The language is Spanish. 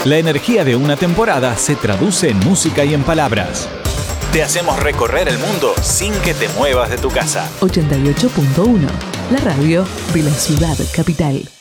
La energía de una temporada se traduce en música y en palabras. Te hacemos recorrer el mundo sin que te muevas de tu casa. 88.1, la radio de la ciudad capital.